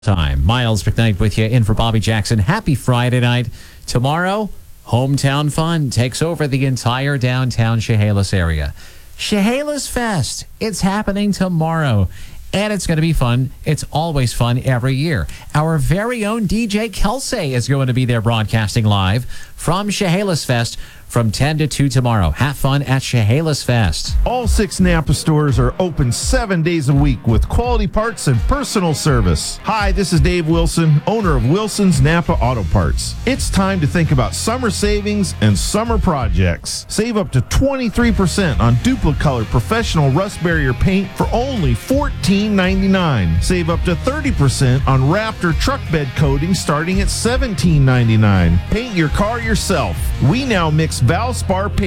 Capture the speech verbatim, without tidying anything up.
Time. Miles McKnight with you in for Bobby Jackson. Happy Friday night. Tomorrow, Hometown Fun takes over the entire downtown Chehalis area. Chehalis Fest. It's happening tomorrow. And it's going to be fun. It's always fun every year. Our very own D J Kelsey is going to be there broadcasting live from Chehalis Fest from ten to two tomorrow. Have fun at Chehalis Fest. All six Napa stores are open seven days a week with quality parts and personal service. Hi, this is Dave Wilson, owner of Wilson's Napa Auto Parts. It's time to think about summer savings and summer projects. Save up to twenty-three percent on Duplicolor professional rust barrier paint for only fourteen ninety-nine. Save up to thirty percent on Raptor truck bed coating starting at seventeen ninety-nine. Paint your car yourself. We now mix Valspar paint